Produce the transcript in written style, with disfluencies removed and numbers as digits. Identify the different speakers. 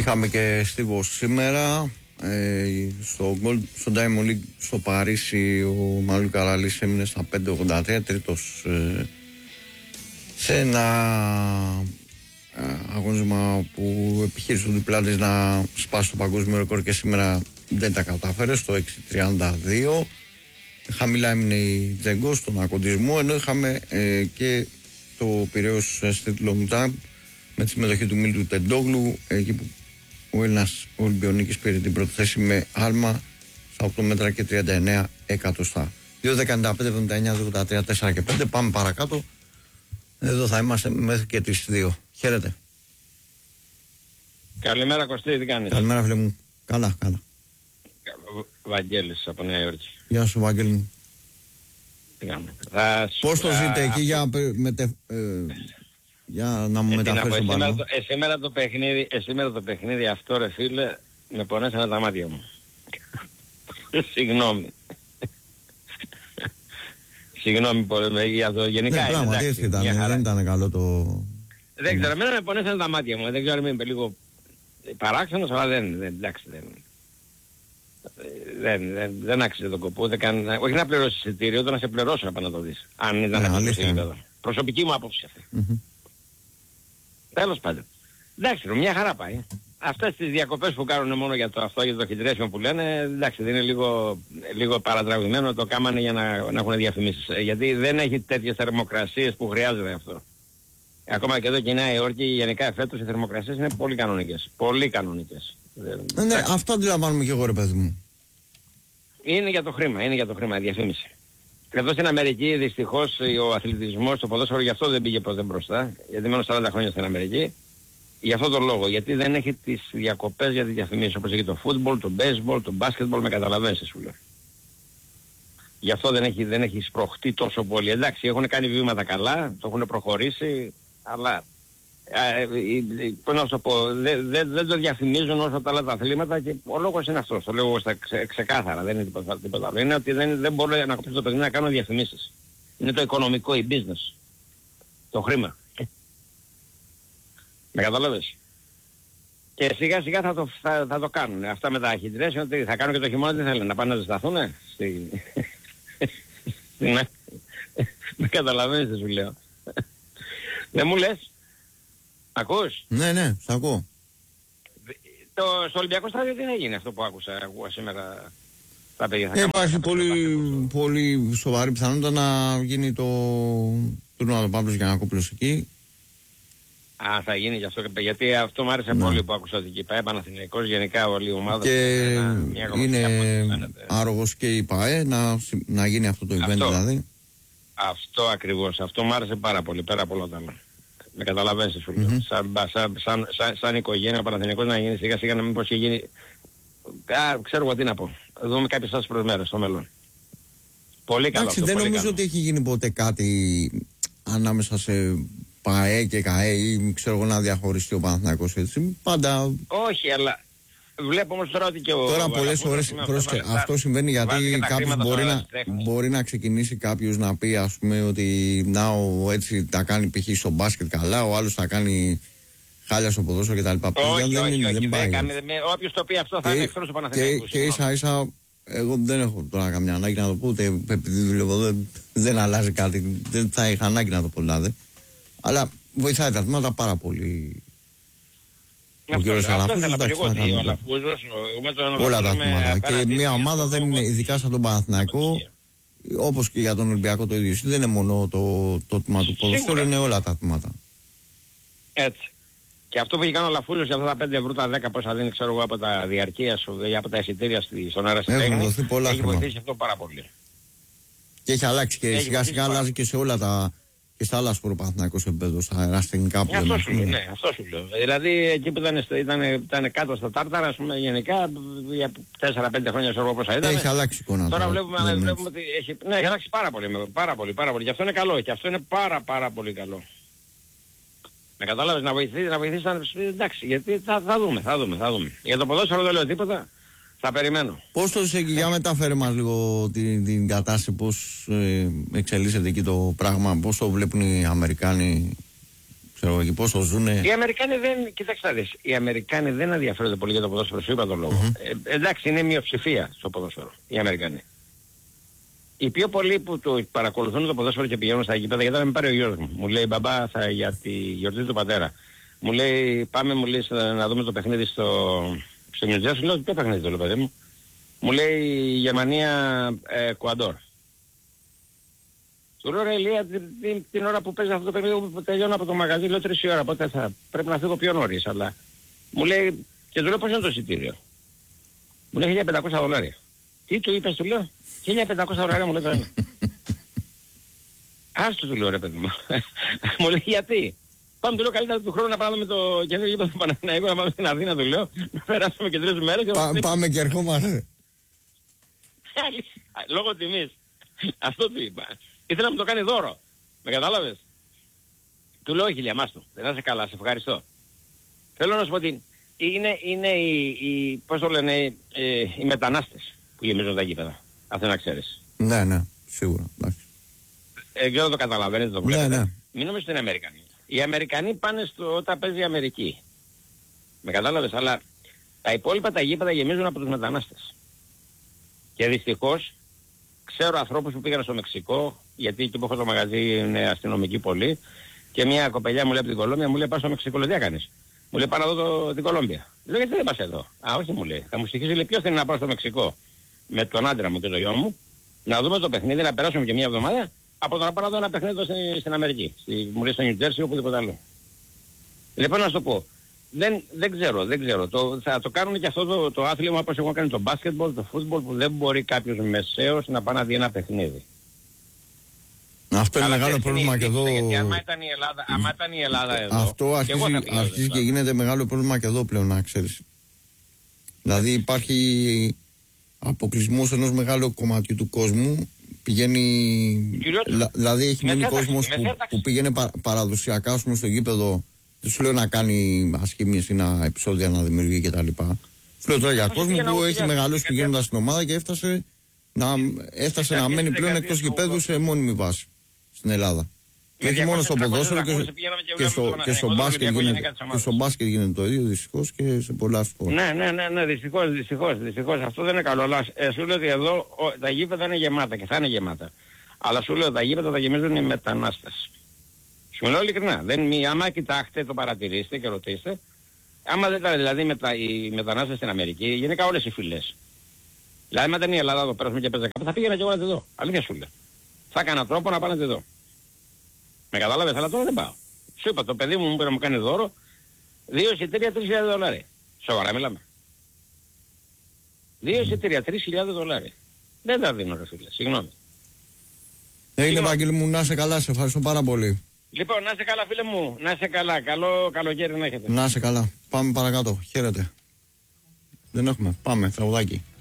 Speaker 1: Είχαμε και στίβο σήμερα στο Diamond League στο Παρίσι. Ο Μαλού Καραλής έμεινε στα 5.83, τρίτος σε ένα αγώνισμα που επιχείρησε ο Διπλάτης να σπάσει το παγκόσμιο ρεκόρ και σήμερα δεν τα κατάφερε στο 6.32. Χαμηλά έμεινε η Τζέγκο στον ακοντισμό, ενώ είχαμε και το Πειραιώς Street Long Jump με τη συμμετοχή του Μίλτου Τεντόγλου, εκεί που ο Έλληνας Ολυμπιονίκης πήρε την πρώτη θέση με άλμα στα 8 μέτρα και 39 εκατοστά. 2.15, 79, 83, 4 και 5. Πάμε παρακάτω. Εδώ θα είμαστε μέχρι και τις 2. Χαίρετε.
Speaker 2: Καλημέρα Κωστή, τι κάνεις?
Speaker 1: Καλημέρα φίλε μου. Καλά.
Speaker 2: Βαγγέλης από Νέα Υόρκη.
Speaker 1: Γεια σου Βαγγέλη.
Speaker 2: Τι κάνουμε?
Speaker 1: Πώς το ζείτε εκεί για να μου μεταφέρεις τον πάνω?
Speaker 2: Σήμερα το παιχνίδι αυτό ρε φίλε με πονέσανε τα μάτια μου. Συγγνώμη πολύ για το γενικά.
Speaker 1: Ναι, πράγματι έτσι ήταν, δεν ήταν καλό το...
Speaker 2: Δεν ξέρω, εμένα με πονέσανε τα μάτια μου. Δεν ξέρω αν είμαι λίγο παράξενος, αλλά δεν άξιζε τον κόπο. Όχι να πληρώσεις εισιτήριο, ούτε να σε πληρώσω να πάνε να το δεις. Αν ήταν αυτό. Προσωπική μου άποψη αυτή. Τέλος πάντων. Εντάξει, μια χαρά πάει. Αυτές τις διακοπές που κάνουν μόνο για το hydration που λένε, εντάξει, δεν είναι λίγο παρατραβημένο, το κάμανε για να έχουν διαφημίσεις. Γιατί δεν έχει τέτοιες θερμοκρασίες που χρειάζεται αυτό. Ακόμα και εδώ και η Νέα Υόρκη, γενικά φέτος οι θερμοκρασίες είναι πολύ κανονικές. Πολύ κανονικές.
Speaker 1: Ναι, αυτό αντιλαμβάνομαι και εγώ ρε παιδί μου.
Speaker 2: Είναι για το χρήμα, η διαφήμιση. Εδώ στην Αμερική δυστυχώς ο αθλητισμός, το ποδόσφαιρο γι' αυτό δεν πήγε ποτέ μπροστά, γιατί μένω 40 χρόνια στην Αμερική. Γι' αυτόν τον λόγο, γιατί δεν έχει τις διακοπές για τις διαφημίσεις, όπως έχει το football, το baseball, το basketball, με καταλαβαίνεις σου λέω. Γι' αυτό δεν έχει σπροχτεί τόσο πολύ. Εντάξει, έχουν κάνει βήματα καλά, το έχουν προχωρήσει, αλλά πώς να σου πω, δεν το διαφημίζουν όσο τα άλλα τα αθλήματα και ο λόγος είναι αυτός, το λέω ξεκάθαρα, δεν είναι τίποτα άλλο. Είναι ότι δεν μπορούν να κόψουν το παιχνίδι να κάνουν διαφημίσεις. Είναι το οικονομικό, η business, το χρήμα. Με καταλάβες. Και σιγά σιγά θα το κάνουν. Αυτά με τα hydration, ότι θα κάνουν και το χειμώνα, τι θέλουν, να πάνε να ζεσταθούνε. Με καταλαβαίνεις τι σου λέω. Δεν μου λες? Ακούς?
Speaker 1: Ναι, σ' ακούω.
Speaker 2: Στο Ολυμπιακό στάδιο τι έγινε αυτό που άκουσα σήμερα τα παιδιά?
Speaker 1: Υπάρχει πολύ σοβαρή πιθανότητα να γίνει το τουρνουά του Παύλος Γιαννακόπουλος εκεί.
Speaker 2: Α, θα γίνει γι' αυτό, γιατί αυτό μου άρεσε πολύ που άκουσα ότι εκεί πάει Παναθηναϊκός, γενικά όλη η ομάδα.
Speaker 1: Και είναι άρρωγος και η ΠΑΕ να γίνει αυτό το event δηλαδή.
Speaker 2: Αυτό ακριβώς, αυτό μου άρεσε πάρα πολύ, πέρα από όλα τα άλλα. Με καταλαβαίνεις σου λέω. Σαν οικογένεια ο Παναθηναϊκός να γίνει σιγά σιγά, να μην πως και γίνει... ξέρω εγώ τι να πω. Δούμε κάποιες άλλες προσμέρες στο μέλλον. Πολύ καλό.
Speaker 1: Εντάξει, δεν νομίζω ότι έχει γίνει ποτέ κάτι ανάμεσα σε ΠΑΕ και ΚΑΕ ή ξέρω εγώ να διαχωριστεί ο Παναθηναϊκός έτσι. Πάντα...
Speaker 2: Όχι, αλλά βλέπω όμως τώρα ότι και ο...
Speaker 1: Τώρα πολλές φορές αυτό συμβαίνει γιατί κάποιος μπορεί να ξεκινήσει κάποιος να πει ας πούμε ότι έτσι τα κάνει π.χ. στο μπάσκετ καλά, ο άλλος θα κάνει χάλια στο ποδόσφαιρο κτλ.
Speaker 2: Όχι, όποιος το πει αυτό θα είναι εχθρός του Παναθηναϊκού.
Speaker 1: Και ίσα ίσα εγώ δεν έχω τώρα καμιά ανάγκη να το πω, ούτε επειδή δουλεύω δεν αλλάζει κάτι, δεν θα είχα ανάγκη να το πω δηλαδή. Αλλά βοηθάει τα τμήματα πάρα πολύ. Ο κύριος Αλαφούζος, εντάξει, όλα τα τμήματα. Και μια ομάδα δεν είναι, ειδικά σαν τον Παναθηναϊκό, όπως και για τον Ολυμπιακό το ίδιο, δεν είναι μόνο το τμήμα του ποδοσφαίρου, είναι όλα τα τμήματα.
Speaker 2: Έτσι. Και αυτό που έχει κάνει ο Λαφούζος για αυτά τα 5 ευρώ, τα 10 πόσα δίνει, ξέρω εγώ, από τα διαρκεία σου ή από τα εισιτήρια στον Αεραστέχνη, έχει βοηθήσει αυτό πάρα πολύ.
Speaker 1: Και έχει αλλάξει και σιγά σιγά αλλάζει και σε όλα τα... και στα άλλα σποροπαθηναϊκός επίπεδο, στα αεραστεχνικά που
Speaker 2: αυτό σου λέω, ναι, αυτό σου λέω. Δηλαδή εκεί που ήταν κάτω στα Τάρταρα, ας πούμε, γενικά για 4-5 χρόνια ξέρω εγώ πόσα ήταν.
Speaker 1: Έχει αλλάξει εικόνα.
Speaker 2: Τώρα βλέπουμε ότι έχει αλλάξει πάρα πολύ. Και αυτό είναι καλό, και αυτό είναι πάρα πολύ καλό. Με κατάλαβες, να βοηθήσει, εντάξει, γιατί θα δούμε. Για το ποδόσφαιρο δεν λέω τίποτα. Θα περιμένω.
Speaker 1: Πώς το είσαι εκεί, για μεταφέρε μας λίγο την κατάσταση, πώς εξελίσσεται εκεί το πράγμα, πώς το βλέπουν οι Αμερικάνοι Ξέρω εκεί πόσο ζουνε.
Speaker 2: Οι Αμερικάνοι δεν, κοιτάξτε να δεις, οι Αμερικάνοι δεν ενδιαφέρονται πολύ για το ποδόσφαιρο, σου είπα τον λόγο. Εντάξει, είναι μειοψηφία στο ποδόσφαιρο, οι Αμερικάνοι. Οι πιο πολλοί που το παρακολουθούν το ποδόσφαιρο και πηγαίνουν στα γήπεδα, γιατί θα με πάρει ο γιος μου. Μου λέει μπαμπά για τη γιορτή του πατέρα. Μου λέει πάμε μου λέει να δούμε το παιχνίδι στο New Jersey. Λέω ποιο παιχνίδι το λέω παιδί μου. Μου λέει Γερμανία Εκουαντόρ. Του λέω ρε Ηλία την ώρα που παίζει αυτό το παιχνίδι που τελειώνω από το μαγαζί, λέω 3 η ώρα, οπότε θα πρέπει να φύγω πιο νωρίς. Αλλά μου λέει και του λέω πώς είναι το εισιτήριο. Μου λέει $1.500. Τι του είπες, του λέω $1.500 μου λέει τώρα. Άστο του λέω ρε παιδί μου. Μου λέει γιατί. Πάμε του λέω καλύτερα του χρόνου να πάμε με το καινούργιο γήπεδο του Παναθηναϊκού, να πάμε στην Αθήνα του λέω. Να περάσουμε και 3 μέρες.
Speaker 1: Πάμε και ερχόμαστε.
Speaker 2: Λόγω τιμής. Αυτό του είπα. Ήθελα να μου το κάνει δώρο. Με κατάλαβες. Του λέω όχι Ηλιαμάς του. Δεν θα είσαι καλά, σε ευχαριστώ. Θέλω να σου πω ότι είναι πώς το λένε, οι μετανάστες που γεμίζουν τα γήπεδα. Αυτό να ξέρεις.
Speaker 1: Ναι, σίγουρα.
Speaker 2: Δεν το καταλαβαίνετε το βλέπετε.
Speaker 1: Ναι.
Speaker 2: Μην νομίζεις ότι είναι Αμερικανοί. Οι Αμερικανοί πάνε όταν παίζει η Αμερική. Με κατάλαβες, αλλά τα υπόλοιπα τα γήπεδα γεμίζουν από τους μετανάστες. Και δυστυχώς ξέρω ανθρώπους που πήγαν στο Μεξικό, γιατί εκεί που έχω το μαγαζί είναι αστυνομικοί πολλοί, και μια κοπελιά μου λέει από την Κολόμπια, μου λέει πάω στο Μεξικό, λέω τι έκανες. Μου λέει πάω να δω την Κολόμπια. Λέω γιατί δεν πας εδώ. Α, όχι μου λέει. Θα μου στοιχήσει λέει ποιος θέλει να πάω στο Μεξικό με τον άντρα μου και το γιο μου, να δούμε το παιχνίδι, να περάσουμε και μια εβδομάδα, από το να πάω να δω ένα παιχνίδι στην Αμερική. Μου λέει στο New Jersey οπουδήποτε άλλο. Λοιπόν να σου το πω. Δεν ξέρω. Θα το κάνουν και αυτό το άθλημα όπως εγώ κάνει το μπάσκετμπολ, το φούτμπολ, που δεν μπορεί κάποιος μεσαίος να πάει να δει ένα παιχνίδι.
Speaker 1: Αυτό είναι μεγάλο πρόβλημα και εδώ.
Speaker 2: Γιατί άμα ήταν η Ελλάδα εδώ.
Speaker 1: Αυτό αρχίζει και γίνεται μεγάλο πρόβλημα και εδώ πλέον, να ξέρεις. Δηλαδή υπάρχει αποκλεισμός ενός μεγάλου κομματιού του κόσμου. Πηγαίνει. Δηλαδή έχει μείνει κόσμος που πήγαινε παραδοσιακά στο γήπεδο. Δεν σου λέω να κάνει ασχήμιες ή να επεισόδια να δημιουργεί κτλ. Σου λέω τώρα για κόσμο που έχει μεγαλώσει πηγαίνοντας στην ομάδα και έφτασε να μένει πλέον εκτός γηπέδου σε μόνιμη βάση στην Ελλάδα. Και όχι μόνο στο ποδόσφαιρο και στο μπάσκετ γίνεται το ίδιο δυστυχώς και σε πολλά σπορ.
Speaker 2: Ναι, δυστυχώς. Αυτό δεν είναι καλό. Αλλά σου λέω ότι εδώ τα γήπεδα είναι γεμάτα και θα είναι γεμάτα. Αλλά σου λέω τα γήπεδα θα γεμίζουν οι μετανάστες. Σου μιλάω ειλικρινά. Άμα κοιτάξτε, το παρατηρήσετε και ρωτήστε, άμα δεν ήταν δηλαδή οι μετανάστες στην Αμερική, γενικά όλες οι φυλές. Δηλαδή, άμα ήταν η Ελλάδα εδώ πέρασουμε και παίζα κάπου, θα πήγαινα και εγώ να τη δω. Αλήθεια σου λέω. Θα έκανα τρόπο να πάω να τη δω. Με κατάλαβες, αλλά τώρα δεν πάω. Σου είπα, το παιδί μου μου πήρε να μου κάνει δώρο 2 εισιτήρια $3.000. Σοβαρά μιλάμε. 2 εισιτήρια $3.000. Δεν τα δίνω ρε φίλε, συγγνώμη.
Speaker 1: Έγινε Βαγγέλη μου, να είσαι καλά, σε ευχαριστώ πάρα πολύ.
Speaker 2: Λοιπόν, να είσαι καλά φίλε μου, να είσαι καλά, καλό καλοκαίρι να έχετε.
Speaker 1: Να είσαι καλά, πάμε παρακάτω, χαίρετε. Δεν έχουμε, πάμε, τραγουδάκι.